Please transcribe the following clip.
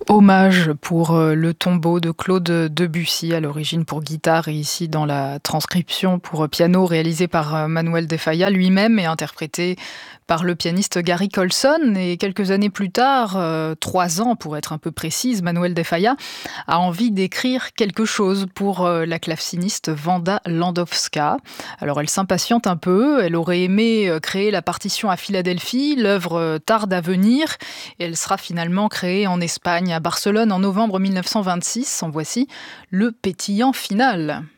Hommage pour le tombeau de Claude Debussy, à l'origine pour guitare et ici dans la transcription pour piano réalisée par Manuel de Falla lui-même et interprété par le pianiste Gary Colson. Et quelques années plus tard, 3 ans pour être un peu précise, Manuel de Falla a envie d'écrire quelque chose pour la claveciniste Wanda Landowska. Alors elle s'impatiente un peu, elle aurait aimé créer la partition à Philadelphie, l'œuvre tarde à venir et elle sera finalement créée en Espagne, à Barcelone en novembre 1926. En voici le pétillant final.